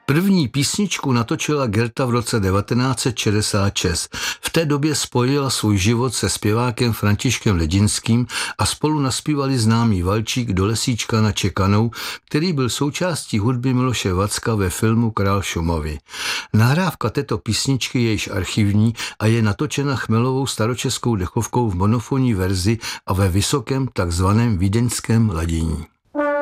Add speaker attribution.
Speaker 1: První písničku natočila Gerta v roce 1966. V té době spojila svůj život se zpěvákem Františkem Ledinským a spolu naspívali známý valčík Do lesíčka na čekanou, který byl součástí hudby Miloše Vacka ve filmu Král Šumavy. Nahrávka této písničky je již archivní a je natočena Chmelovou staročeskou dechovkou v monofonní verzi a ve vysokém takzvaném vídeňském ladění.